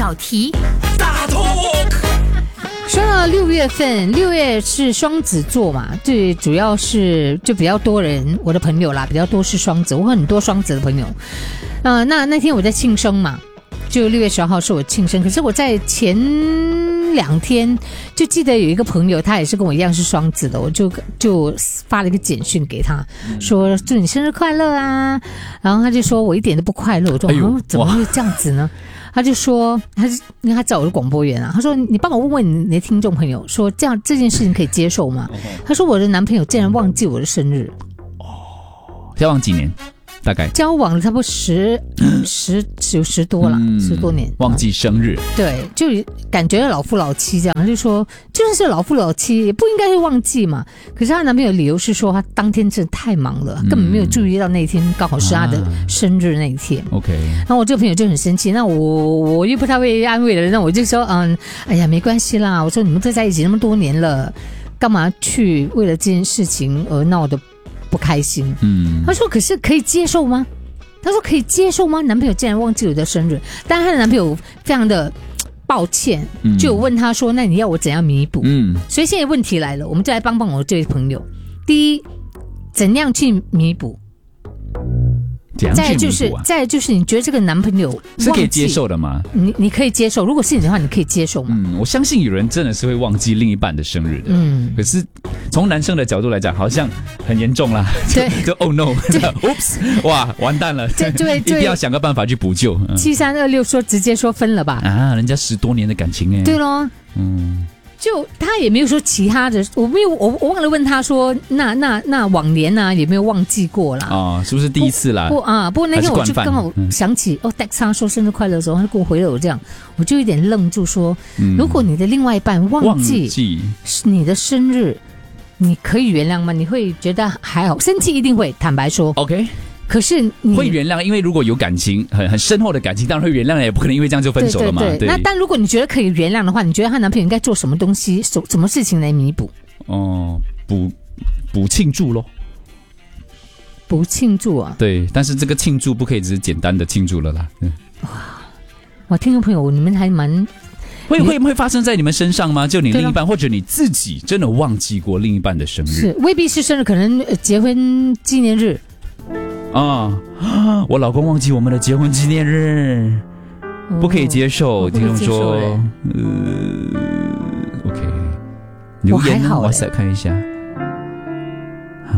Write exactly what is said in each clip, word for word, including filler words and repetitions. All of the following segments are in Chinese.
小题大头。 说到六月份，六月是双子座嘛，最主要是就比较多人，我的朋友啦，比较多是双子，我很多双子的朋友。呃，那那天我在庆生嘛，就六月十号是我庆生，可是我在前两天就记得有一个朋友，他也是跟我一样是双子的，我就就发了一个简讯给他，说祝你生日快乐啊，然后他就说我一点都不快乐，我说、哎呦、怎么会这样子呢？他就说，他就因为他找我的广播员啊，他说你帮我问问你的听众朋友，说这样这件事情可以接受吗？他说我的男朋友竟然忘记我的生日。 哦，交往几年？大概交往了差不多十十有十多了、嗯，十多年， 忘记生日， 对，就感觉老夫老妻这样，就说就算是老夫老妻，也不应该会忘记嘛。可是她男朋友理由是说，他当天真的太忙了，嗯、根本没有注意到那天刚好是他的生日那一天。啊、 OK， 然后我这个朋友就很生气，那我我又不太会安慰了，那我就说，嗯，哎呀，没关系啦，我说你们都在一起那么多年了，干嘛去为了这件事情而闹得不开心？嗯，他说可是可以接受吗？他说可以接受吗？男朋友竟然忘记我的生日，但是他的男朋友非常的抱歉，嗯、就有问他说：“那你要我怎样弥补？”嗯，所以现在问题来了，我们就来帮帮我这位朋友。第一，怎样去弥补？再来就是，再来就是，你觉得这个男朋友是可以接受的吗？ 你你可以接受，如果是你的话，你可以接受吗？ 嗯，我相信有人真的是会忘记另一半的生日的。嗯，可是从男生的角度来讲，好像很严重啦。 对， 就 Oh no，Oops， 哇，完蛋了， 这这位一定要想个办法去补救。 七三二六说直接说分了吧？ 啊，人家十多年的感情哎。 对咯，嗯。就他也没有说其他的，我没有，我我忘了问他说，那那那往年呢、啊、有没有忘记过啦？ 哦，是不是第一次啦？ 不, 不啊，不过那天我就刚好想起、嗯、哦 ，Dex 他说生日快乐的时候，他就跟我回了我这样，我就有点愣住说，嗯、如果你的另外一半忘记你的生日，你可以原谅吗？你会觉得还好？生气一定会，坦白说 ，OK。 可是你会原谅，因为如果有感情，很很深厚的感情，当然会原谅，也不可能因为这样就分手了嘛。 对对对。 对那但如果你觉得可以原谅的话，你觉得她男朋友应该做什么东西、什什么事情来弥补？ 哦，补补庆祝咯。 补庆祝啊？ 对，但是这个庆祝不可以只是简单的庆祝了啦。嗯、哇， 哇，听众朋友，你们还蛮会会会发生在你们身上吗？就你另一半或者你自己真的忘记过另一半的生日？ 是未必是生日，可能结婚纪念日。 啊！我老公忘记我们的结婚纪念日，哦、不可以接受。听众说，呃 ，OK， 留言呢？我再看一下。啊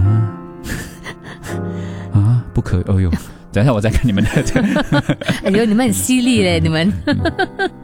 啊，不可！哎呦，等一下我再看你们的。 哎呦，你们很犀利嘞，你们。